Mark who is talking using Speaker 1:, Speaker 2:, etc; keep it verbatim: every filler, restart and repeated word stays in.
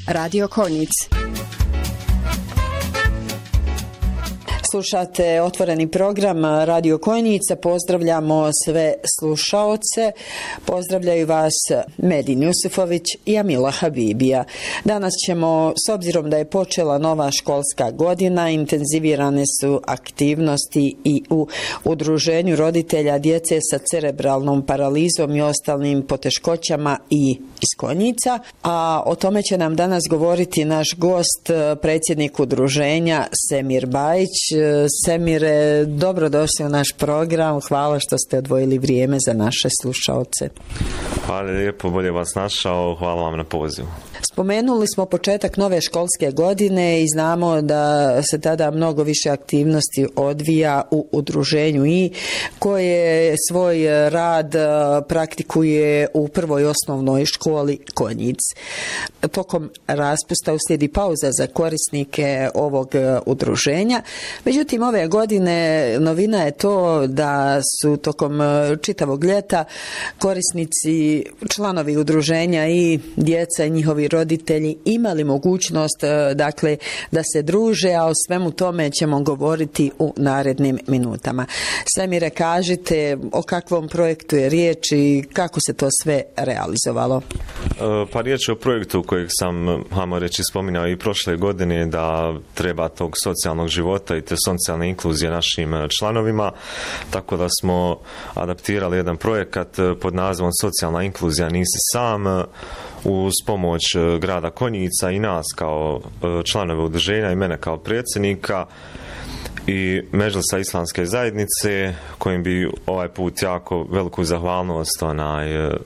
Speaker 1: Radio Konjic. Slušate otvoreni program Radio Konjica, pozdravljamo sve slušaoce, pozdravljaju vas Medin Jusufović i Amila Habibija. Danas ćemo, s obzirom da je počela nova školska godina, intenzivirane su aktivnosti i u udruženju roditelja djece sa cerebralnom paralizom i ostalim poteškoćama i iz Konjica, a o tome će nam danas govoriti naš gost, predsjednik udruženja Semir Bajić. Semire, dobrodošli u naš program, hvala što ste odvojili vrijeme za naše slušaoce.
Speaker 2: Hvala lijepo, bolje vas našao, hvala vam na pozivu.
Speaker 1: Spomenuli smo početak nove školske godine i znamo da se tada mnogo više aktivnosti odvija u udruženju i koje svoj rad praktikuje u prvoj osnovnoj školi Konjic. Tokom raspusta uslijedi pauza za korisnike ovog udruženja. Međutim, ove godine novina je to da su tokom čitavog ljeta korisnici, članovi udruženja i djeca i njihovi roditelji imali mogućnost dakle da se druže, a o svemu tome ćemo govoriti u narednim minutama. Semire, kažite o kakvom projektu je riječ i kako se to sve realizovalo?
Speaker 2: Pa riječ je o projektu kojeg sam, hajmo reći, spominjao i prošle godine, da treba tog socijalnog života i te socijalne inkluzije našim članovima, tako da smo adaptirali jedan projekat pod nazivom Socijalna inkluzija nisi sam, uz pomoć grada Konjica i nas kao članove udruženja i mene kao predsjednika i Medžlisa islamske zajednice, kojim bi ovaj put jako veliku zahvalnost onaj,